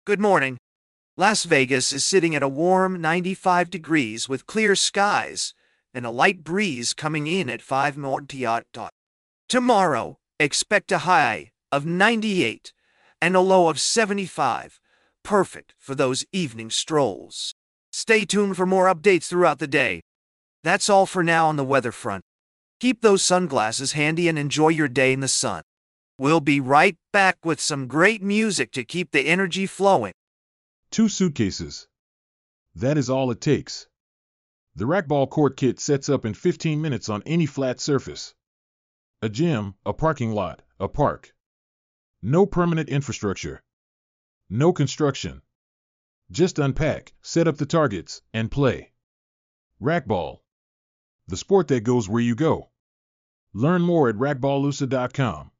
Good morning. Las Vegas is sitting at a warm 95 degrees with clear skies and a light breeze coming in at 5 Mortiot. Tomorrow, expect a high of 98 and a low of 75, perfect for those evening strolls. Stay tuned for more updates throughout the day. That's all for now on the weather front. Keep those sunglasses handy and enjoy your day in the sun. We'll be right back with some great music to keep the energy flowing. 2 suitcases. That is all it takes. The racquetball court kit sets up in 15 minutes on any flat surface. A gym, a parking lot, a park. No permanent infrastructure. No construction. Just unpack, set up the targets, and play. Racquetball. The sport that goes where you go. Learn more at racquetballusa.com.